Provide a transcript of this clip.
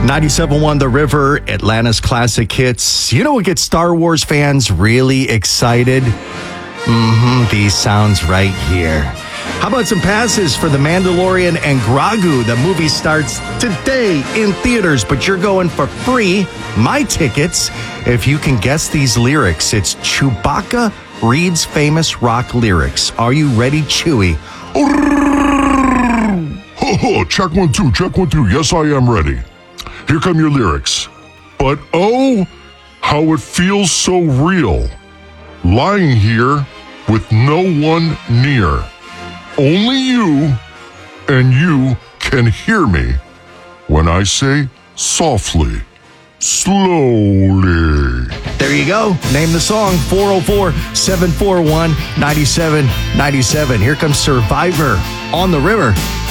97.1 The River, Atlanta's classic hits. You know what gets Star Wars fans really excited? These sounds right here. How about some passes for The Mandalorian and Grogu? The movie starts today in theaters, but you're going for free. My tickets, if you can guess these lyrics. It's Chewbacca reads famous rock lyrics. Are you ready, Chewie? Check 1 2, check 1 2. Yes, I am ready. Here come your lyrics. But oh, how it feels so real. Lying here with no one near. Only you, and you can hear me when I say softly, slowly. There you go. Name the song, 404-741-9797. Here comes Survivor on the River.